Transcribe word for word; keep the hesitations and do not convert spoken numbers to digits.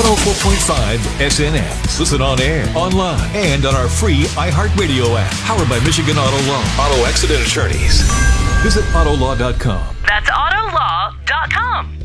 oh four point five S N X. Listen on air, online, and on our free iHeartRadio app. Powered by Michigan Auto Law. Auto Accident Attorneys. Visit auto law dot com. That's auto law dot com.